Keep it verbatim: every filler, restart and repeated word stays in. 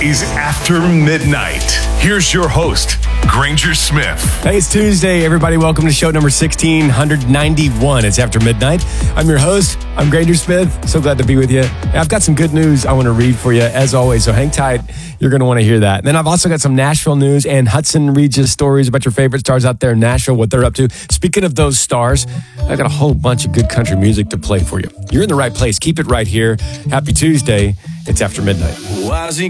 is After Midnight. Here's your host, Granger Smith. Hey, it's Tuesday, everybody. Welcome to show number one six ninety-one. It's After Midnight. I'm your host. I'm Granger Smith. So glad to be with you. I've got some good news I want to read for you, as always, so hang tight. You're going to want to hear that. And then I've also got some Nashville news and Hudson Regis stories about your favorite stars out there in Nashville, what they're up to. Speaking of those stars, I got a whole bunch of good country music to play for you. You're in the right place. Keep it right here. Happy Tuesday. It's After Midnight. Why does he